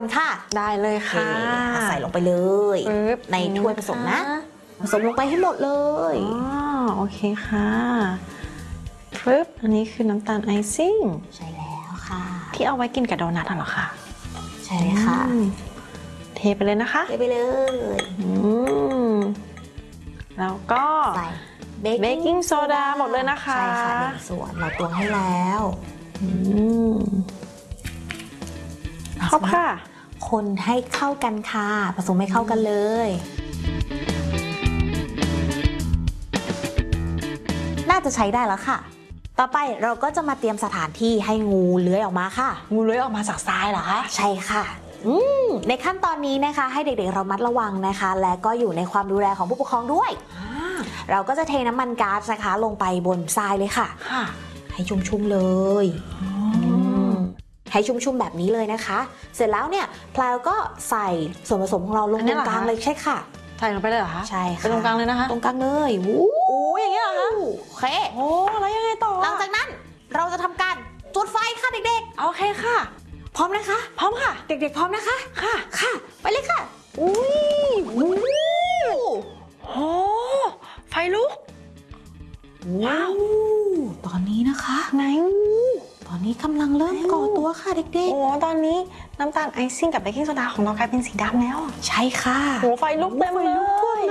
ค่ะได้เลยค่ะใส่ลงไปเลยในถ้วยผสมนะผสมลงไปให้หมดเลยโอเคค่ะปึ๊บอันนี้คือน้ำตาลไอซิ่งใช่แล้วค่ะที่เอาไว้กินกับโดนัทเหรอคะใช่เลยค่ะเทไปเลยนะคะเทไปเลยแล้วก็ใส่เบกกิ้งโซดาหมดเลยนะคะใช่ค่ะ1 ส่วนเราตวงให้แล้วครบค่ะคนให้เข้ากันค่ะผสมให้เข้ากันเลยน่าจะใช้ได้แล้วค่ะต่อไปเราก็จะมาเตรียมสถานที่ให้งูเลื้อยออกมาค่ะงูเลื้อยออกมาจากทรายเหรอคะใช่ค่ะในขั้นตอนนี้นะคะให้เด็กๆเรามัดระวังนะคะและก็อยู่ในความดูแลของผู้ปกครองด้วยเราก็จะเทน้ำมันก๊าซนะคะลงไปบนทรายเลยค่ะให้ชุ่มๆเลยให้ชุ่มๆแบบนี้เลยนะคะเสร็จแล้วเนี่ยพลายก็ใส่ส่วนผสมของเราลงตรงกลางเลยใช่ค่ะใส่ลงไปเลยเหรอคะใช่ค่ะไปตรงกลางเลยนะคะตรงกลางเลยอย่างนี้เหรอคะโอเคแล้วยังไงต่อหลังจากนั้นเราจะทำการจุดไฟค่ะเด็กๆโอเคค่ะพร้อมนะคะพร้อมค่ะเด็กๆพร้อมนะคะค่ะไปเลยค่ะไฟลุกว้าวตอนนี้นะคะไหนตอนนี้กำลังเริ่มก่อตัวค่ะเด็กๆตอนนี้น้ำตาลไอซิ่งกับเบกกิ้งโซดาของเรากลายเป็นสีดำแล้วใช่ค่ะไฟลุกเต็มเลย